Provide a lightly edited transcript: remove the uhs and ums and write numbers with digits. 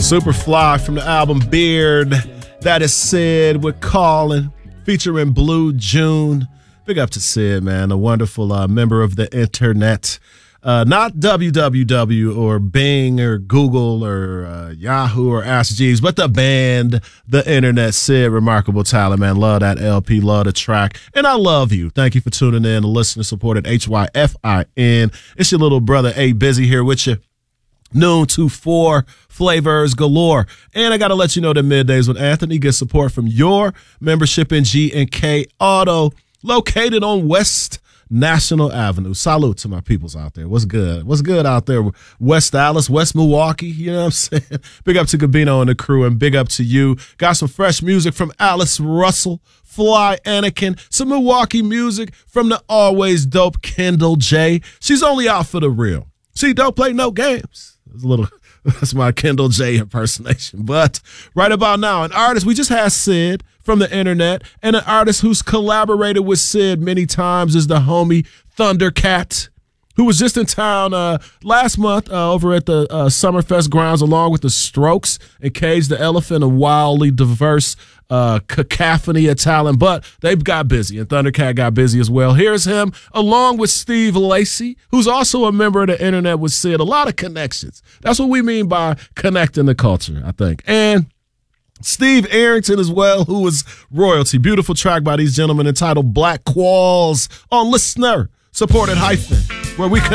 Superfly from the album Beard. That is Sid with Callin', featuring Blue June. Big up to Sid, man, a wonderful member of the internet. Not www or Bing or Google or Yahoo or Ask Jeeves, but the band, the internet. Sid, remarkable talent, man. Love that LP, love the track. And I love you. Thank you for tuning in and listening, supported HYFIN. It's your little brother, A Busy, here with you. Noon to 4, flavors galore. And I got to let you know that Middays with Anthony gets support from your membership in G&K Auto, located on West National Avenue. Salute to my peoples out there. What's good? What's good out there? West Dallas, West Milwaukee, you know what I'm saying? Big up to Gabino and the crew, and big up to you. Got some fresh music from Alice Russell, Fly Anakin, some Milwaukee music from the always dope Kendall J. She's only out for the real. She don't play no games. That's my Kendall J impersonation. But right about now, an artist, we just had Sid from the internet, and an artist who's collaborated with Sid many times is the homie Thundercat, who was just in town last month over at the Summerfest grounds along with the Strokes and Cage the Elephant, a wildly diverse cacophony of talent, but they got busy, and Thundercat got busy as well. Here's him along with Steve Lacy, who's also a member of the internet with Sid. A lot of connections. That's what we mean by connecting the culture, I think. And Steve Arrington as well, who is royalty. Beautiful track by these gentlemen entitled Black Qualls on Listener supported hyphen, where we